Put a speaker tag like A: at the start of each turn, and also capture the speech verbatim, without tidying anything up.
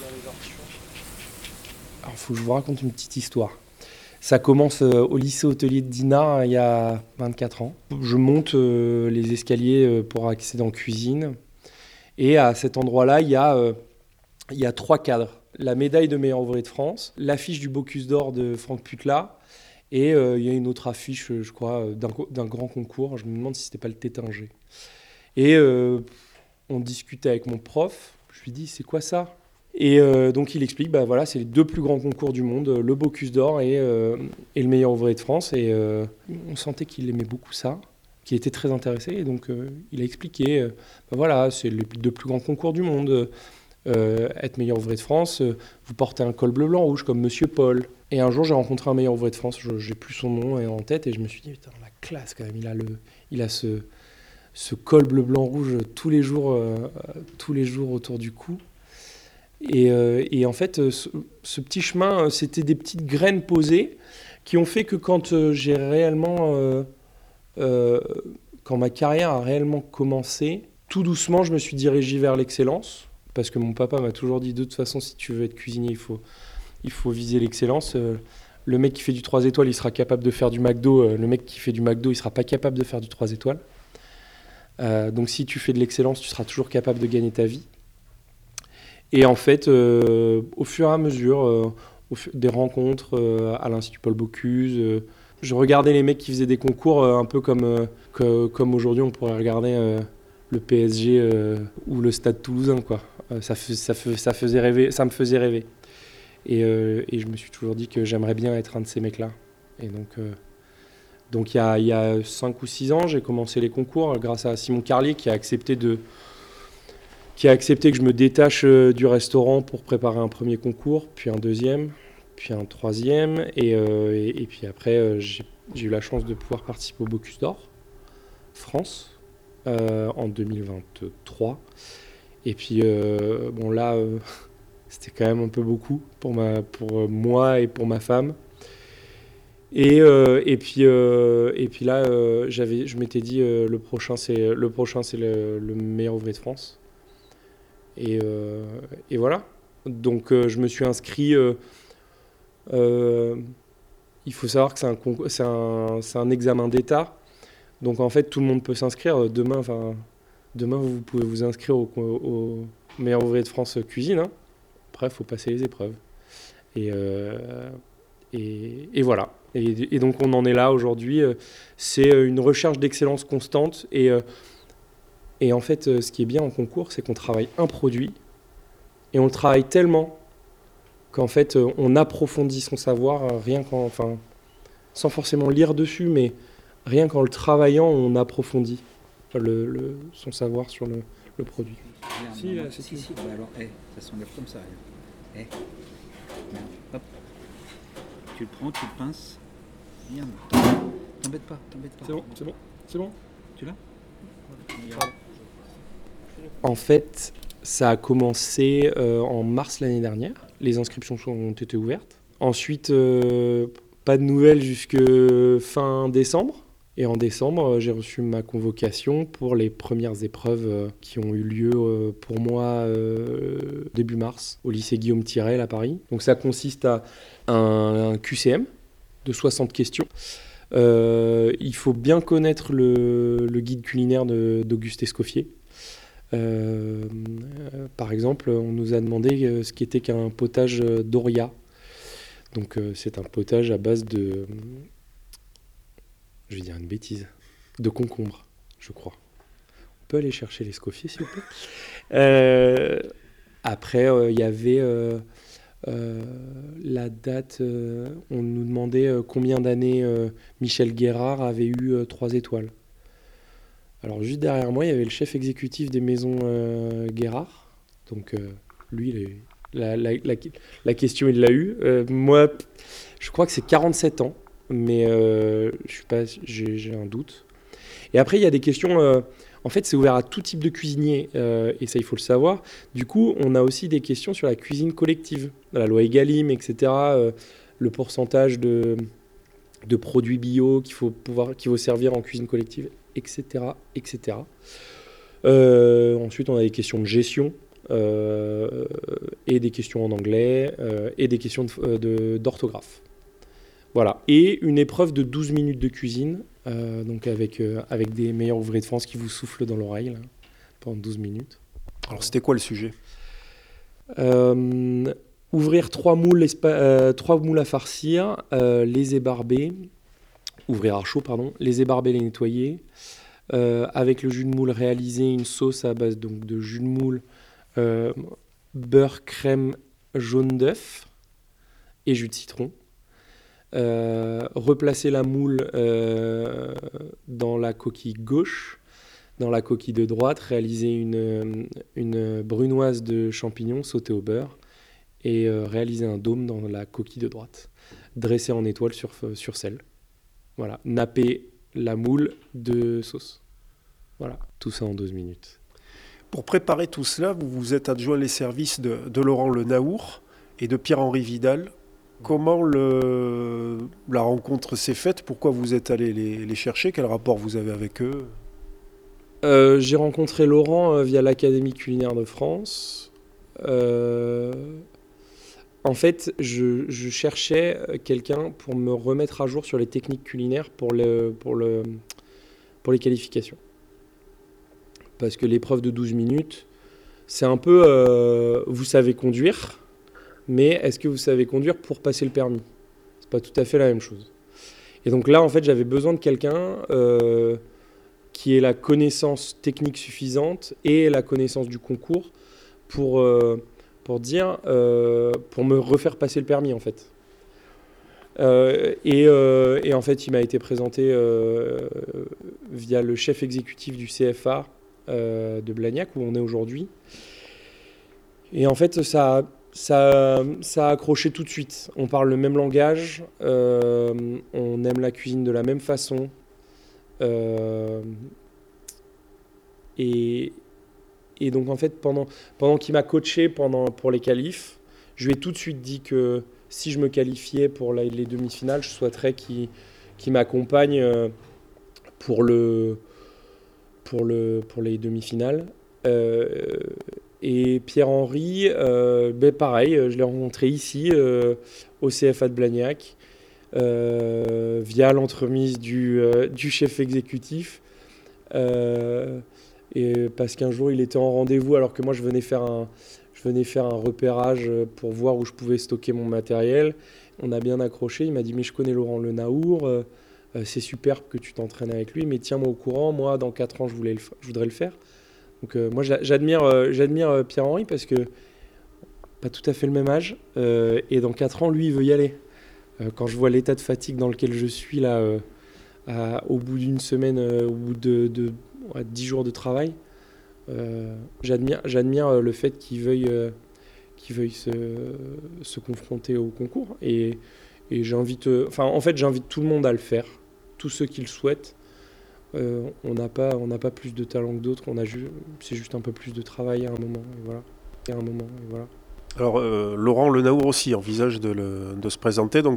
A: Alors, il faut que je vous raconte une petite histoire. Ça commence euh, au lycée hôtelier de Dinard, hein, il y a vingt-quatre ans. Je monte euh, les escaliers euh, pour accéder en cuisine. Et à cet endroit-là, il y a, euh, il y a trois cadres. La médaille de meilleur ouvrier de France, l'affiche du Bocuse d'Or de Franck Putla, et euh, il y a une autre affiche, je crois, d'un, d'un grand concours. Je me demande si c'était pas le Tétinger. Et euh, on discutait avec mon prof. Je lui dis, c'est quoi ça ? Et euh, donc il explique, bah voilà, c'est les deux plus grands concours du monde, le Bocuse d'Or et, euh, et le meilleur ouvrier de France. Et euh, on sentait qu'il aimait beaucoup ça, qu'il était très intéressé. Et donc euh, il a expliqué, euh, bah voilà, c'est les deux plus grands concours du monde. Euh, être meilleur ouvrier de France, euh, vous portez un col bleu, blanc, rouge comme Monsieur Paul. Et un jour j'ai rencontré un meilleur ouvrier de France, je, j'ai plus son nom en tête, et je me suis dit, putain, la classe quand même, il a, le, il a ce, ce col bleu, blanc, rouge tous les jours, euh, tous les jours autour du cou. Et, euh, et en fait, ce, ce petit chemin, c'était des petites graines posées qui ont fait que quand euh, j'ai réellement, euh, euh, quand ma carrière a réellement commencé, tout doucement, je me suis dirigé vers l'excellence, parce que mon papa m'a toujours dit, de toute façon, si tu veux être cuisinier, il faut, il faut viser l'excellence. Euh, le mec qui fait du trois étoiles, il sera capable de faire du McDo. Euh, le mec qui fait du McDo, il sera pas capable de faire du trois étoiles. Euh, donc si tu fais de l'excellence, tu seras toujours capable de gagner ta vie. Et en fait, euh, au fur et à mesure, euh, au fu- des rencontres euh, à l'Institut Paul Bocuse, euh, je regardais les mecs qui faisaient des concours euh, un peu comme, euh, que- comme aujourd'hui on pourrait regarder euh, le P S G euh, ou le Stade Toulousain, quoi. Euh, ça, fais- ça, fais- ça faisait rêver, ça me faisait rêver. Et, euh, et je me suis toujours dit que j'aimerais bien être un de ces mecs-là. Et donc, euh, donc il y a, il y a cinq ou six ans, j'ai commencé les concours grâce à Simon Carlier qui a accepté de qui a accepté que je me détache euh, du restaurant pour préparer un premier concours, puis un deuxième, puis un troisième, et, euh, et, et puis après euh, j'ai, j'ai eu la chance de pouvoir participer au Bocuse d'Or France euh, en deux mille vingt-trois. Et puis euh, bon là, euh, c'était quand même un peu beaucoup pour, ma, pour euh, moi et pour ma femme. Et, euh, et, puis, euh, et puis là, euh, j'avais, je m'étais dit euh, le prochain c'est le prochain c'est le, le meilleur ouvrier de France. Et, euh, et voilà. Donc euh, je me suis inscrit. Euh, euh, il faut savoir que c'est un, concours, c'est, un, c'est un examen d'État. Donc en fait, tout le monde peut s'inscrire. Demain, enfin, demain vous pouvez vous inscrire au, au meilleur ouvrier de France cuisine. Hein. Après, il faut passer les épreuves. Et, euh, et, et voilà. Et, et donc on en est là aujourd'hui. C'est une recherche d'excellence constante. Et, et en fait, ce qui est bien en concours, c'est qu'on travaille un produit. Et on le travaille tellement qu'en fait, on approfondit son savoir, rien qu'en, enfin, sans forcément lire dessus, mais rien qu'en le travaillant, on approfondit le, le, son savoir sur le, le produit.
B: Viens, si, là, c'est si, si. Bah alors, hey, ça s'enlève comme ça. Hey. Hop. Tu le prends, tu le pinces. Viens, t'embête pas, t'embête pas.
A: C'est bon, c'est bon, c'est bon.
B: Tu l'as ?
A: En fait, ça a commencé euh, en mars l'année dernière. Les inscriptions ont été ouvertes. Ensuite, euh, pas de nouvelles jusque fin décembre. Et en décembre, j'ai reçu ma convocation pour les premières épreuves euh, qui ont eu lieu euh, pour moi euh, début mars au lycée Guillaume Tirel à Paris. Donc ça consiste à un, un Q C M de soixante questions. Euh, il faut bien connaître le, le guide culinaire de, d'Auguste Escoffier. Euh, euh, par exemple, on nous a demandé euh, ce qu'était qu'un potage d'Oria. Donc euh, c'est un potage à base de... Je vais dire une bêtise. De concombre, je crois. On peut aller chercher l'Escoffier, s'il vous plaît. Euh, après, il euh, y avait euh, euh, la date... Euh, on nous demandait euh, combien d'années euh, Michel Guérard avait eu euh, trois étoiles. Alors juste derrière moi, il y avait le chef exécutif des maisons euh, Guérard. Donc euh, lui, il est, la, la, la, la question, il l'a eu. Euh, moi, je crois que c'est quarante-sept ans, mais euh, je suis pas, j'ai, j'ai un doute. Et après, il y a des questions... Euh, en fait, c'est ouvert à tout type de cuisinier, euh, et ça, il faut le savoir. Du coup, on a aussi des questions sur la cuisine collective, la loi Egalim, et cetera. Euh, le pourcentage de, de produits bio qu'il faut, pouvoir, qu'il faut servir en cuisine collective, et cetera, et cetera. Euh, ensuite, on a des questions de gestion. euh, et des questions en anglais, euh, et des questions de, de, d'orthographe. Voilà. Et une épreuve de douze minutes de cuisine, euh, donc avec, euh, avec des meilleurs ouvriers de France qui vous soufflent dans l'oreille là, pendant douze minutes.
C: Alors, c'était quoi le sujet ?
A: euh, Ouvrir trois moules, espa- euh, trois moules à farcir, euh, les ébarber, ouvrir à chaud, pardon, les ébarber, les nettoyer. Euh, avec le jus de moule, réaliser une sauce à base donc, de jus de moule, euh, beurre, crème, jaune d'œuf et jus de citron. Euh, replacer la moule euh, dans la coquille gauche, dans la coquille de droite, réaliser une, une brunoise de champignons sautée au beurre et euh, réaliser un dôme dans la coquille de droite. Dresser en étoile sur, sur sel. Voilà, napper la moule de sauce. Voilà, tout ça en douze minutes.
C: Pour préparer tout cela, vous vous êtes adjoint les services de, de Laurent Le Naour et de Pierre-Henri Vidal. Comment le, la rencontre s'est faite ? Pourquoi vous êtes allé les, les chercher ? Quel rapport vous avez avec eux ?
A: euh, J'ai rencontré Laurent euh, via l'Académie culinaire de France. Euh, en fait, je, je cherchais quelqu'un pour me remettre à jour sur les techniques culinaires pour, le, pour, le, pour les qualifications. Parce que l'épreuve de douze minutes, c'est un peu... Euh, vous savez conduire, mais est-ce que vous savez conduire pour passer le permis ? C'est pas tout à fait la même chose. Et donc là, en fait, j'avais besoin de quelqu'un euh, qui ait la connaissance technique suffisante et la connaissance du concours pour, euh, pour dire... Euh, pour me refaire passer le permis, en fait. Euh, et, euh, et en fait, il m'a été présenté euh, via le chef exécutif du C F A, Euh, de Blagnac, où on est aujourd'hui. Et en fait, ça, ça, ça a accroché tout de suite. On parle le même langage, euh, on aime la cuisine de la même façon. Euh, et, et donc, en fait, pendant, pendant qu'il m'a coaché pendant, pour les qualifs, je lui ai tout de suite dit que si je me qualifiais pour la, les demi-finales, je souhaiterais qu'il, qu'il m'accompagne euh, pour le... Pour, le, pour les demi-finales. Euh, et Pierre-Henri, euh, ben pareil, je l'ai rencontré ici, euh, au C F A de Blagnac, euh, via l'entremise du, euh, du chef exécutif. Euh, et parce qu'un jour, il était en rendez-vous, alors que moi, je venais faire un, je venais faire un repérage pour voir où je pouvais stocker mon matériel. On a bien accroché. Il m'a dit, mais je connais Laurent Le Naour, euh, Euh, c'est superbe que tu t'entraînes avec lui, mais tiens-moi au courant, moi dans quatre ans je, voulais le f- je voudrais le faire. Donc euh, moi j'a- j'admire, euh, j'admire euh, Pierre-Henri parce que pas tout à fait le même âge, euh, et dans quatre ans lui il veut y aller. Euh, quand je vois l'état de fatigue dans lequel je suis là, euh, à- au bout d'une semaine, euh, au bout de, de ouais, dix jours de travail, euh, j'admire, j'admire euh, le fait qu'il veuille, euh, qu'il veuille se, se confronter au concours. Et, et j'invite, euh, enfin en fait j'invite tout le monde à le faire. Tous ceux qui le souhaitent. Euh, on n'a pas, on n'a pas plus de talent que d'autres. On a ju- c'est juste un peu plus de travail à un moment. Et voilà. Et à un moment. Et voilà.
C: Alors, euh, Laurent Le Naour aussi envisage de, le, de se présenter. Donc,